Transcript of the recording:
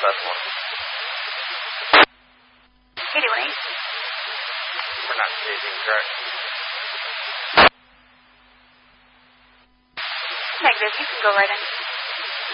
Southwest 1. Katie Lane. We're not staging, correct? Negative, you can go right in.